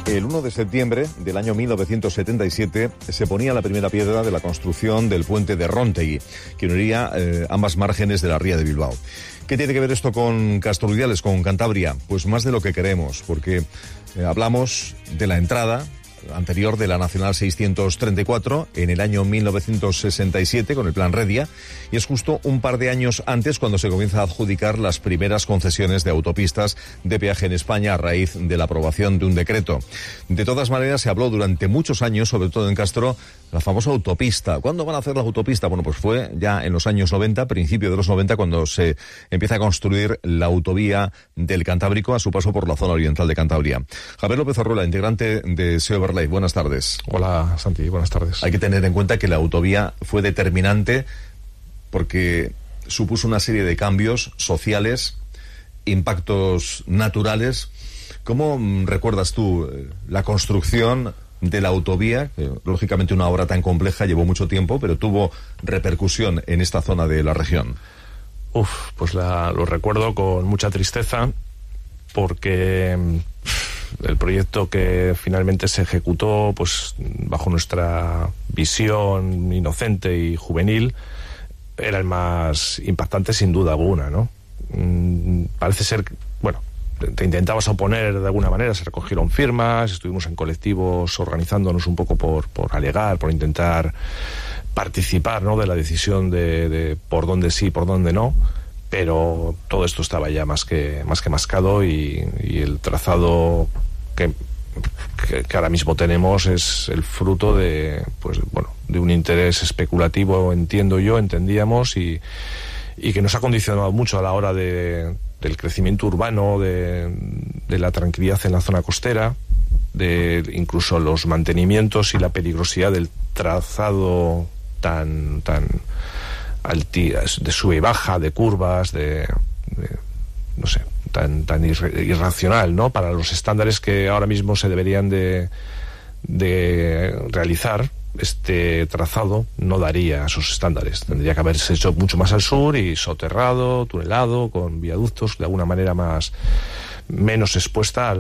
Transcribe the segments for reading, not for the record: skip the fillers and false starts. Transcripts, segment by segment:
El 1 de septiembre del año 1977 se ponía la primera piedra de la construcción del puente de Róntegui, que uniría ambas márgenes de la ría de Bilbao. ¿Qué tiene que ver esto con Castrorubiales, con Cantabria? Pues más de lo que queremos, porque hablamos de la entrada anterior de la Nacional 634 en el año 1967 con el Plan Redia, y es justo un par de años antes cuando se comienza a adjudicar las primeras concesiones de autopistas de peaje en España a raíz de la aprobación de un decreto. De todas maneras, se habló durante muchos años, sobre todo en Castro, la famosa autopista. ¿Cuándo van a hacer la autopista? Bueno, pues fue ya en los años 90, principio de los 90, cuando se empieza a construir la autovía del Cantábrico a su paso por la zona oriental de Cantabria. Javier López Orruela, integrante de SEO Overlay. Buenas tardes. Hola, Santi. Buenas tardes. Hay que tener en cuenta que la autovía fue determinante porque supuso una serie de cambios sociales, impactos naturales. ¿Cómo recuerdas tú la construcción de la autovía? Que, lógicamente, una obra tan compleja llevó mucho tiempo, pero tuvo repercusión en esta zona de la región. Pues lo recuerdo con mucha tristeza, porque el proyecto que finalmente se ejecutó, pues bajo nuestra visión inocente y juvenil, era el más impactante sin duda alguna, ¿no? Parece ser, bueno, te intentabas oponer de alguna manera, se recogieron firmas, estuvimos en colectivos organizándonos un poco por alegar, por intentar participar, ¿no?, de la decisión de por dónde sí, por dónde no, pero todo esto estaba ya más que mascado, y el trazado que ahora mismo tenemos es el fruto de un interés especulativo, entendíamos, y que nos ha condicionado mucho a la hora del crecimiento urbano, de la tranquilidad en la zona costera, de incluso los mantenimientos y la peligrosidad del trazado tan de sube y baja, de curvas, no sé, tan irracional, ¿no?, para los estándares que ahora mismo se deberían de realizar. Este trazado no daría esos estándares. Tendría que haberse hecho mucho más al sur y soterrado, tunelado, con viaductos, de alguna manera menos expuesta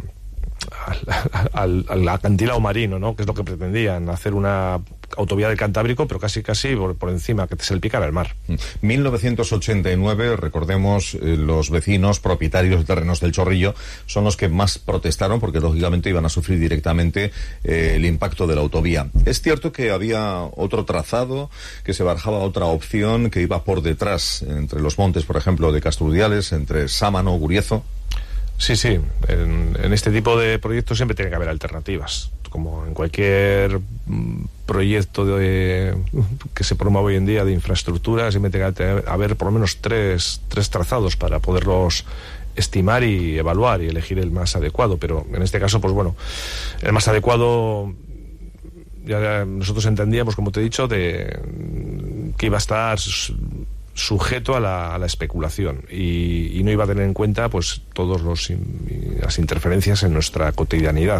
al acantilado marino, ¿no?, que es lo que pretendían, hacer una autovía del Cantábrico, pero casi por encima, que te salpicara el mar. 1989, recordemos, los vecinos propietarios de terrenos del Chorrillo son los que más protestaron, porque lógicamente iban a sufrir directamente el impacto de la autovía. Es cierto que había otro trazado, que se barajaba otra opción que iba por detrás, entre los montes, por ejemplo, de Castrorubiales, entre Sámano, Guriezo. Sí. En este tipo de proyectos siempre tiene que haber alternativas. Como en cualquier proyecto que se promueve hoy en día de infraestructura, siempre tiene que haber por lo menos tres trazados para poderlos estimar y evaluar y elegir el más adecuado. Pero en este caso, pues bueno, el más adecuado, ya nosotros entendíamos, como te he dicho, que iba a estar sujeto a la especulación y no iba a tener en cuenta pues todas las interferencias en nuestra cotidianidad.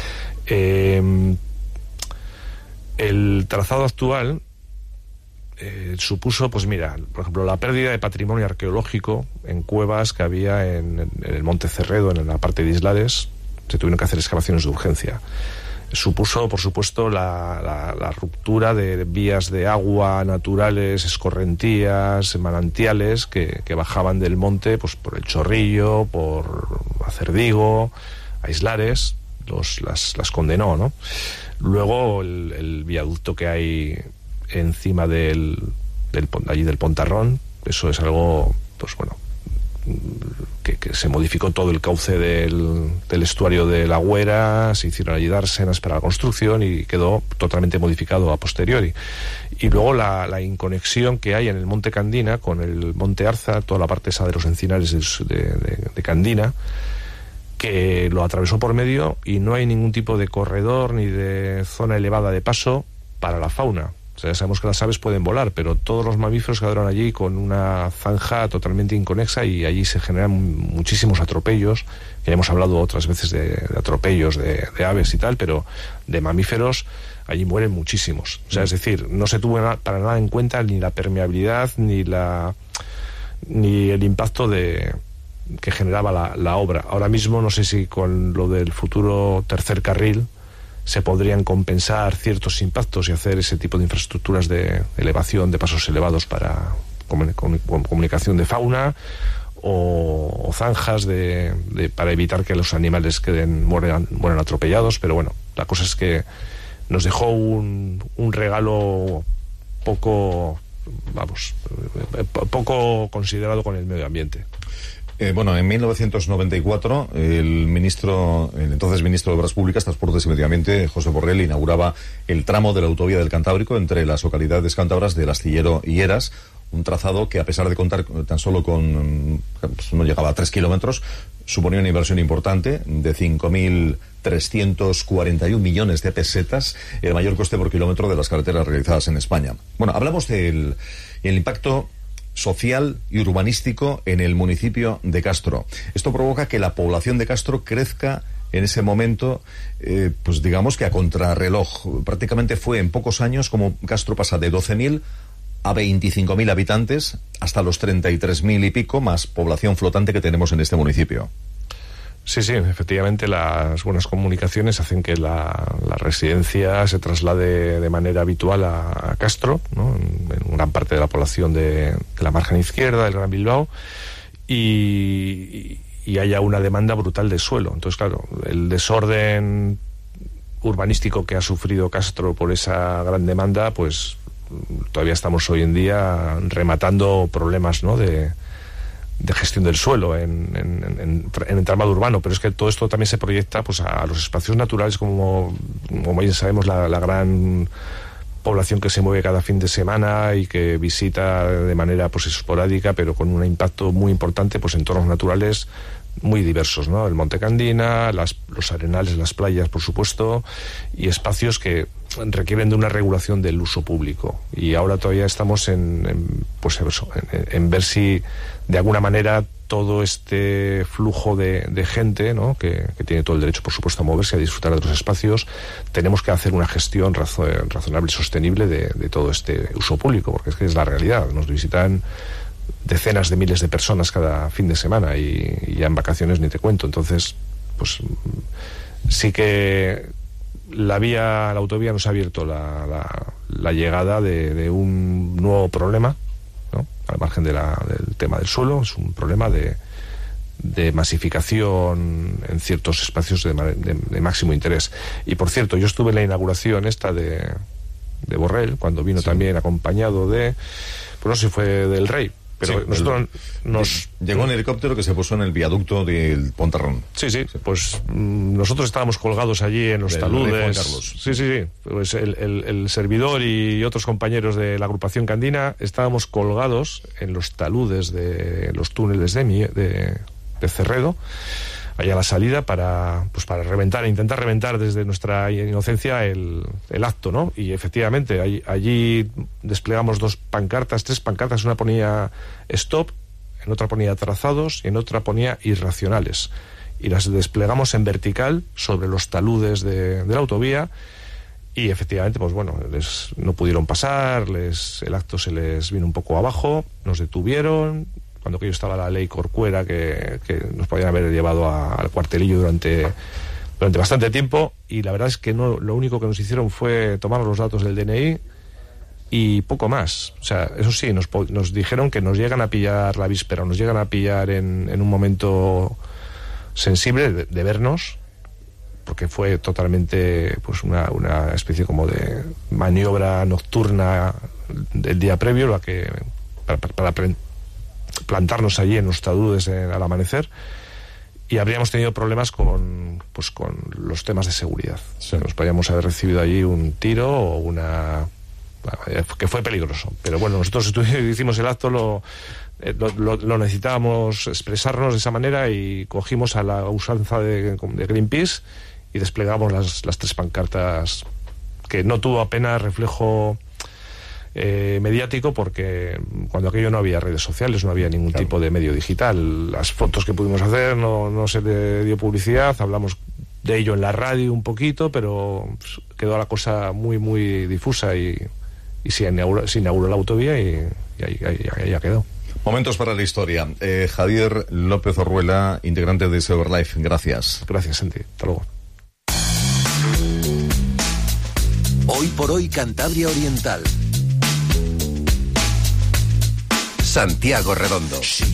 El trazado actual supuso, pues mira, por ejemplo, la pérdida de patrimonio arqueológico en cuevas que había en el Monte Cerredo, en la parte de Islares. Se tuvieron que hacer excavaciones de urgencia. Supuso, por supuesto, la ruptura de vías de agua naturales, escorrentías, manantiales que bajaban del monte, pues por el Chorrillo, por Acerdigo, a Islares. Las condenó, ¿no? Luego el viaducto que hay encima del Pontarrón, eso es algo, pues bueno, que se modificó todo el cauce del estuario de la Güera, se hicieron allí dársenas para la construcción y quedó totalmente modificado a posteriori. Y luego la inconexión que hay en el Monte Candina con el Monte Arza, toda la parte esa de los encinares de Candina, que lo atravesó por medio y no hay ningún tipo de corredor ni de zona elevada de paso para la fauna. O sea, ya sabemos que las aves pueden volar, pero todos los mamíferos quedaron allí con una zanja totalmente inconexa y allí se generan muchísimos atropellos. Ya hemos hablado otras veces de atropellos de aves y tal, pero de mamíferos allí mueren muchísimos. O sea, es decir, no se tuvo para nada en cuenta ni la permeabilidad ni el impacto de que generaba la obra. Ahora mismo no sé si con lo del futuro tercer carril se podrían compensar ciertos impactos y hacer ese tipo de infraestructuras de elevación, de pasos elevados para comunicación de fauna, o zanjas para evitar que los animales mueran atropellados. Pero bueno, la cosa es que nos dejó un regalo poco considerado con el medio ambiente. Bueno, en 1994 el entonces ministro de Obras Públicas, Transportes y Medio Ambiente, José Borrell, inauguraba el tramo de la autovía del Cantábrico entre las localidades cántabras del Astillero y Heras, un trazado que, a pesar de contar tan solo con, pues no llegaba a 3 kilómetros, suponía una inversión importante de 5.341 millones de pesetas, el mayor coste por kilómetro de las carreteras realizadas en España. Bueno, hablamos del impacto social y urbanístico en el municipio de Castro. Esto provoca que la población de Castro crezca en ese momento, pues digamos que a contrarreloj. Prácticamente fue en pocos años como Castro pasa de 12.000 a 25.000 habitantes, hasta los 33.000 y pico, más población flotante que tenemos en este municipio. Sí, efectivamente las buenas comunicaciones hacen que la residencia se traslade de manera habitual a Castro, ¿no? En gran parte de la población de la margen izquierda del Gran Bilbao, y haya una demanda brutal de suelo. Entonces, claro, el desorden urbanístico que ha sufrido Castro por esa gran demanda, pues todavía estamos hoy en día rematando problemas, ¿no?, de gestión del suelo en entramado urbano. Pero es que todo esto también se proyecta pues a los espacios naturales, como bien sabemos, la gran población que se mueve cada fin de semana y que visita de manera pues esporádica, pero con un impacto muy importante, pues entornos naturales muy diversos, ¿no? El Monte Candina, los arenales, las playas, por supuesto, y espacios que requieren de una regulación del uso público. Y ahora todavía estamos en ver si de alguna manera todo este flujo de gente, ¿no?, que tiene todo el derecho, por supuesto, a moverse, a disfrutar de otros espacios, tenemos que hacer una gestión razonable y sostenible de todo este uso público, porque es que es la realidad. Nos visitan decenas de miles de personas cada fin de semana, y ya en vacaciones ni te cuento. Entonces, pues sí que la autovía nos ha abierto la llegada de un nuevo problema, ¿no?, al margen del tema del suelo. Es un problema de masificación en ciertos espacios de máximo interés. Y por cierto, yo estuve en la inauguración esta de Borrell, cuando vino también acompañado pues no sé si fue del Rey, pero sí, nosotros llegó en helicóptero que se puso en el viaducto del Pontarrón. Sí, pues nosotros estábamos colgados allí en los taludes. Sí. Pues el servidor y otros compañeros de la agrupación candina estábamos colgados en los taludes de los túneles de Cerredo, allá a la salida, para intentar reventar desde nuestra inocencia el acto, ¿no? Y efectivamente allí desplegamos 3 pancartas. Una ponía stop, en otra ponía trazados y en otra ponía irracionales, y las desplegamos en vertical sobre los taludes de la autovía. Y efectivamente, pues bueno, no pudieron pasar, el acto se les vino un poco abajo, nos detuvieron, cuando aquello estaba la ley Corcuera, que nos podían haber llevado al cuartelillo durante bastante tiempo. Y la verdad es que lo único que nos hicieron fue tomar los datos del DNI y poco más. O sea, eso sí, nos dijeron que nos llegan a pillar la víspera, nos llegan a pillar en un momento sensible de vernos, porque fue totalmente pues una especie como de maniobra nocturna del día previo, para plantarnos allí en los taludes al amanecer, y habríamos tenido problemas con los temas de seguridad. Sí. Nos podíamos haber recibido allí un tiro o que fue peligroso. Pero bueno, nosotros hicimos el acto, lo necesitábamos expresarnos de esa manera, y cogimos a la usanza de Greenpeace y desplegamos las 3 pancartas, que no tuvo apenas reflejo mediático, porque cuando aquello no había redes sociales, no había ningún tipo de medio digital. Las fotos que pudimos hacer no se le dio publicidad, hablamos de ello en la radio un poquito, pero quedó la cosa muy muy difusa, y se inauguró la autovía, y ahí ya quedó. Momentos para la historia. Javier López Orruela, integrante de Silverlife. Gracias. Gracias, Santi. Hasta luego. Hoy por hoy, Cantabria Oriental. Santiago Redondo.